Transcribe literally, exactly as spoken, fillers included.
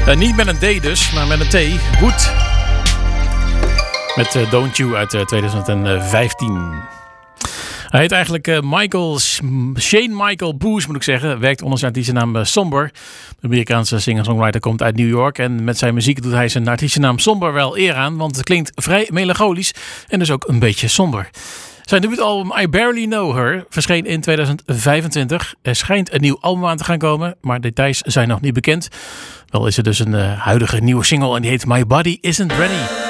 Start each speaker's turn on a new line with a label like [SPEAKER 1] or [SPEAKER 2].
[SPEAKER 1] Uh, niet met een D dus, maar met een T. Wood. Met uh, Don't You uit uh, twintig vijftien. Hij heet eigenlijk uh, Michael, Shane Michael Boos, moet ik zeggen. Werkt onder zijn artiestennaam uh, Somber. De Amerikaanse singer-songwriter komt uit New York. En met zijn muziek doet hij zijn artiestennaam Somber wel eer aan. Want het klinkt vrij melancholisch en dus ook een beetje somber. Zijn debuutalbum I Barely Know Her verscheen in tweeduizend vijfentwintig. Er schijnt een nieuw album aan te gaan komen, maar details zijn nog niet bekend. Wel is er dus een uh, huidige nieuwe single en die heet My Body Isn't Ready.